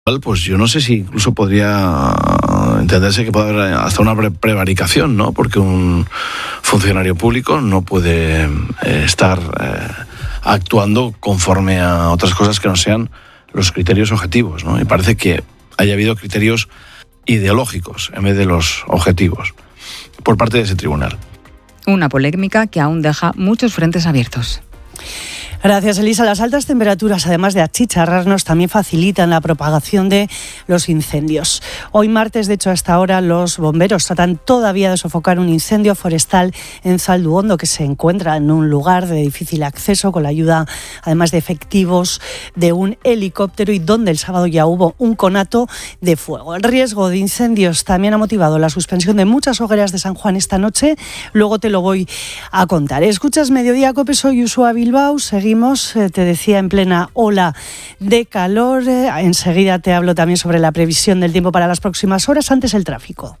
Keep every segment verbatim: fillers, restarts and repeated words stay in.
Pues yo no sé si incluso podría entenderse que puede haber hasta una pre- prevaricación, ¿no? Porque un funcionario público no puede eh, estar eh, actuando conforme a otras cosas que no sean los criterios objetivos, ¿no? Y parece que haya habido criterios ideológicos en vez de los objetivos por parte de ese tribunal. Una polémica que aún deja muchos frentes abiertos. Gracias, Elisa. Las altas temperaturas, además de achicharrarnos, también facilitan la propagación de los incendios. Hoy martes, de hecho, hasta ahora los bomberos tratan todavía de sofocar un incendio forestal en Zalduondo, que se encuentra en un lugar de difícil acceso, con la ayuda, además de efectivos, de un helicóptero, y donde el sábado ya hubo un conato de fuego. El riesgo de incendios también ha motivado la suspensión de muchas hogueras de San Juan esta noche. Luego te lo voy a contar. Escuchas Mediodía Cope, soy Uxua Bilbao. Seguimos. Te decía, en plena ola de calor. Enseguida te hablo también sobre la previsión del tiempo para las próximas horas. Antes, el tráfico.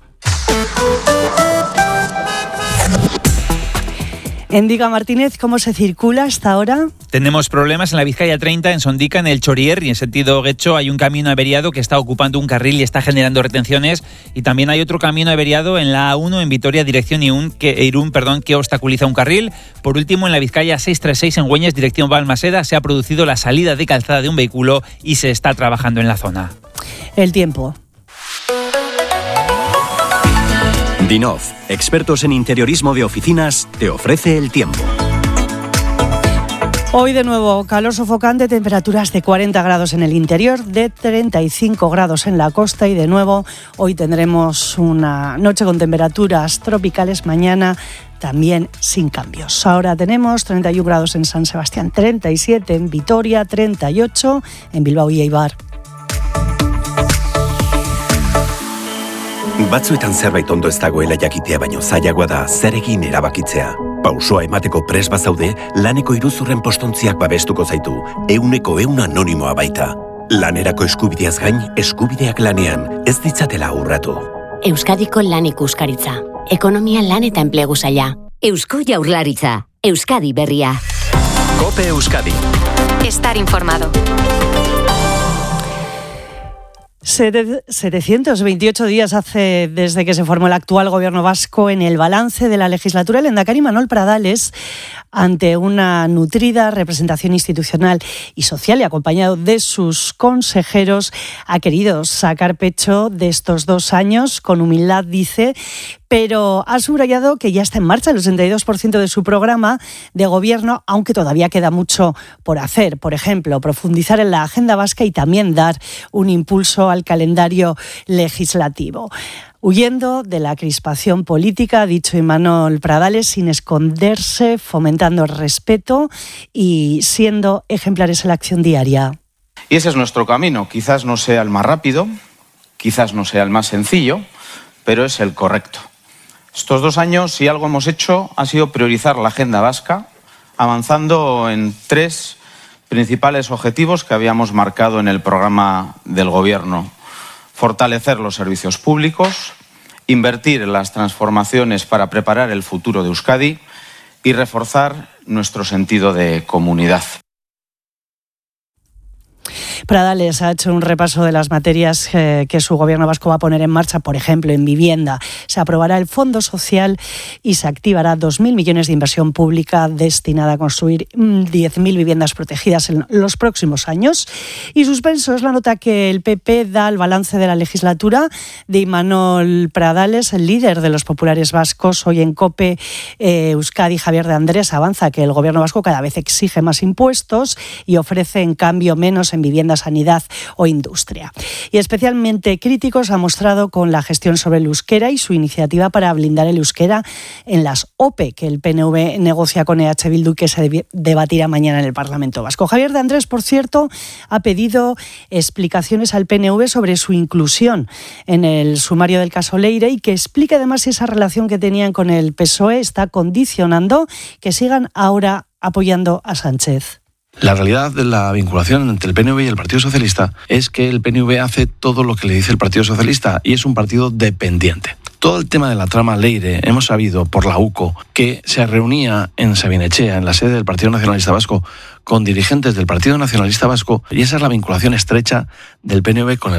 Endiga Martínez, ¿cómo se circula hasta ahora? Tenemos problemas en la Vizcaya treinta, en Sondica, en el Chorier, y en sentido Guecho hay un camino averiado que está ocupando un carril y está generando retenciones, y también hay otro camino averiado en la A uno en Vitoria, dirección Irún, que, Irún, perdón, que obstaculiza un carril. Por último, en la Vizcaya seiscientos treinta y seis en Güeñes, dirección Balmaseda, se ha producido la salida de calzada de un vehículo y se está trabajando en la zona. El tiempo. Dinov, expertos en interiorismo de oficinas, te ofrece el tiempo. Hoy de nuevo calor sofocante, temperaturas de cuarenta grados en el interior, de treinta y cinco grados en la costa, y de nuevo hoy tendremos una noche con temperaturas tropicales, mañana también sin cambios. Ahora tenemos treinta y uno grados en San Sebastián, treinta y siete en Vitoria, treinta y ocho en Bilbao y Eibar. Batzuetan zerbait ondo ez dagoela jakitea baino zailagoa da zer egin erabakitzea. Pausoa emateko pres bazaude, laneko iruzurren postontziak babestuko zaitu, euneko eun anonimoa baita. Lanerako eskubideaz gain, eskubideak lanean, ez ditzatela urratu. Euskadiko lan ikuskaritza. Ekonomia, lan eta enplegu saila. Eusko Jaurlaritza. Euskadi berria. Cope Euskadi. Estar informado. setecientos veintiocho días hace desde que se formó el actual gobierno vasco. En el balance de la legislatura, el lehendakari Imanol Pradales, ante una nutrida representación institucional y social y acompañado de sus consejeros, ha querido sacar pecho de estos dos años con humildad, dice, pero ha subrayado que ya está en marcha el ochenta y dos por ciento de su programa de gobierno, aunque todavía queda mucho por hacer. Por ejemplo, profundizar en la agenda vasca y también dar un impulso al calendario legislativo. Huyendo de la crispación política, ha dicho Imanol Pradales, sin esconderse, fomentando el respeto y siendo ejemplares en la acción diaria. Y ese es nuestro camino. Quizás no sea el más rápido, quizás no sea el más sencillo, pero es el correcto. Estos dos años, si algo hemos hecho, ha sido priorizar la agenda vasca, avanzando en tres principales objetivos que habíamos marcado en el programa del Gobierno. Fortalecer los servicios públicos, invertir en las transformaciones para preparar el futuro de Euskadi y reforzar nuestro sentido de comunidad. Pradales ha hecho un repaso de las materias eh, que su gobierno vasco va a poner en marcha. Por ejemplo, en vivienda se aprobará el Fondo Social y se activará dos mil millones de inversión pública destinada a construir diez mil viviendas protegidas en los próximos años. Y suspenso es la nota que el P P da al balance de la legislatura de Imanol Pradales, el líder de los populares vascos. Hoy en COPE eh, Euskadi, Javier de Andrés avanza que el gobierno vasco cada vez exige más impuestos y ofrece en cambio menos en vivienda, sanidad o industria. Y especialmente críticos ha mostrado con la gestión sobre el euskera y su iniciativa para blindar el euskera en las O P E que el P N V negocia con E H Bildu y que se debatirá mañana en el Parlamento Vasco. Javier de Andrés, por cierto, ha pedido explicaciones al P N V sobre su inclusión en el sumario del caso Leire y que explique además si esa relación que tenían con el P S O E está condicionando que sigan ahora apoyando a Sánchez. La realidad de la vinculación entre el P N V y el Partido Socialista es que el P N V hace todo lo que le dice el Partido Socialista y es un partido dependiente. Todo el tema de la trama Leire, hemos sabido por la U C O que se reunía en Sabinechea, en la sede del Partido Nacionalista Vasco, con dirigentes del Partido Nacionalista Vasco, y esa es la vinculación estrecha del P N V con el